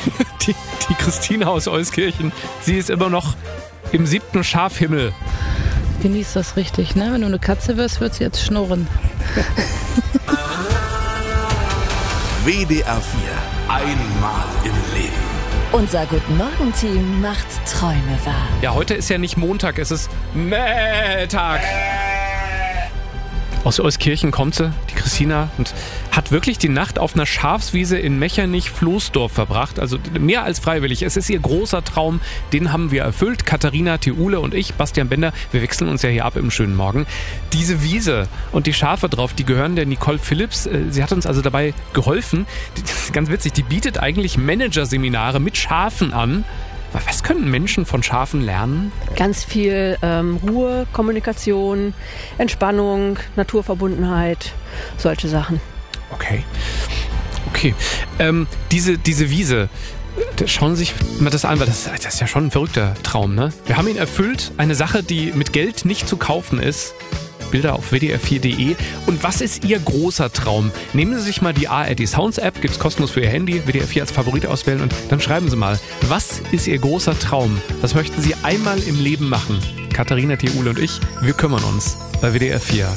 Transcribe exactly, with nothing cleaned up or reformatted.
Die, die Christina aus Euskirchen, sie ist immer noch im siebten Schafhimmel. Genieß das richtig, ne? Wenn du eine Katze wirst, wird sie jetzt schnurren. W D R vier. Einmal im Leben. Unser Guten-Morgen-Team macht Träume wahr. Ja, heute ist ja nicht Montag, es ist Mähtag. Aus Euskirchen kommt sie, die Christina, und hat wirklich die Nacht auf einer Schafswiese in Mechernich-Floßdorf verbracht. Also mehr als freiwillig. Es ist ihr großer Traum, den haben wir erfüllt. Katharina Theule und ich, Bastian Bender, wir wechseln uns ja hier ab im schönen Morgen. Diese Wiese und die Schafe drauf, die gehören der Nicole Phillips. Sie hat uns also dabei geholfen. Das ist ganz witzig, die bietet eigentlich Managerseminare mit Schafen an. Was können Menschen von Schafen lernen? Ganz viel ähm, Ruhe, Kommunikation, Entspannung, Naturverbundenheit, solche Sachen. Okay. Okay. Ähm, diese, diese Wiese, schauen Sie sich mal das an, weil das, das ist ja schon ein verrückter Traum, ne? Wir haben ihn erfüllt, eine Sache, die mit Geld nicht zu kaufen ist. Bilder auf w d r vier punkt d e. Und was ist Ihr großer Traum? Nehmen Sie sich mal die A R D Sounds App, gibt's kostenlos für Ihr Handy, W D R vier als Favorit auswählen und dann schreiben Sie mal, was ist Ihr großer Traum? Was möchten Sie einmal im Leben machen? Katharina Theule und ich, wir kümmern uns bei W D R vier.